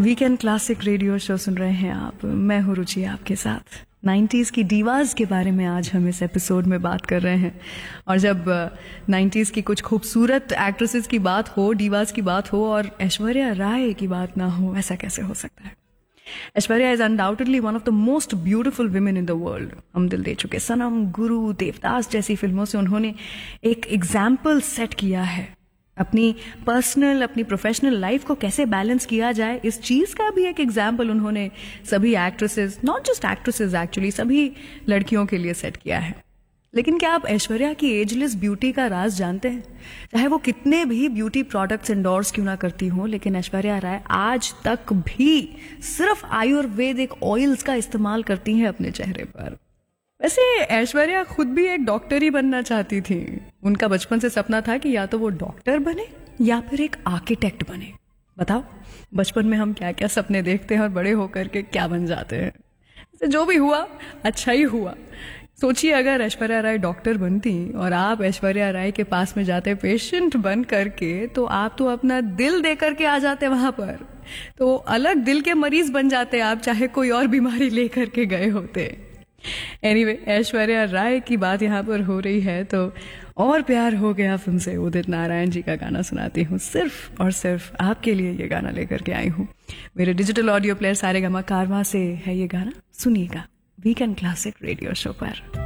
Weekend classic radio show सुन रहे हैं आप। मैं हूँ रुचि आपके साथ। 90s की डीवाज के बारे में आज हम इस एपिसोड में बात कर रहे हैं। और जब 90s की कुछ खूबसूरत एक्ट्रेसेस की बात हो, डीवाज की बात हो और ऐश्वर्या राय की बात ना हो, ऐसा कैसे हो सकता है? Aishwarya is undoubtedly one of the most beautiful women in the world. हम दिल दे चुके, सनम, गुरु, देवदास जैसी फिल्मों से उन्होंने एक एग्जाम्पल सेट किया है। अपनी पर्सनल, अपनी प्रोफेशनल लाइफ को कैसे बैलेंस किया जाए, इस चीज का भी एक एग्जाम्पल उन्होंने सभी actresses, not just actresses actually, सभी लड़कियों के लिए सेट किया है। लेकिन क्या आप ऐश्वर्या की एजलेस ब्यूटी का राज जानते हैं? चाहे वो कितने भी ब्यूटी प्रोडक्ट्स एंडोर्स क्यों ना करती हो, लेकिन ऐश्वर्या राय आज तक भी सिर्फ आयुर्वेदिक ऑयल्स का इस्तेमाल करती हैं अपने चेहरे पर। वैसे ऐश्वर्या खुद भी एक डॉक्टर ही बनना चाहती थी। उनका बचपन से सपना था कि या तो वो डॉक्टर बने या फिर एक आर्किटेक्ट बने। बताओ, बचपन में हम क्या क्या सपने देखते हैं और बड़े होकर के क्या बन जाते हैं। तो जो भी हुआ अच्छा ही हुआ। सोचिए, अगर ऐश्वर्या राय डॉक्टर बनती और आप ऐश्वर्या राय के पास में जाते पेशेंट बन करके, तो आप तो अपना दिल दे करके आ जाते वहां पर। तो अलग दिल के मरीज बन जाते आप, चाहे कोई और बीमारी लेकर के गए होते। एनीवे, ऐश्वर्या राय की बात यहाँ पर हो रही है तो और प्यार हो गया फिल्म से उदित नारायण जी का गाना सुनाती हूँ। सिर्फ और सिर्फ आपके लिए ये गाना लेकर के आई हूँ। मेरे डिजिटल ऑडियो प्लेयर सारेगामा कारवां से है ये गाना। सुनिएगा वीकेंड क्लासिक रेडियो शो पर।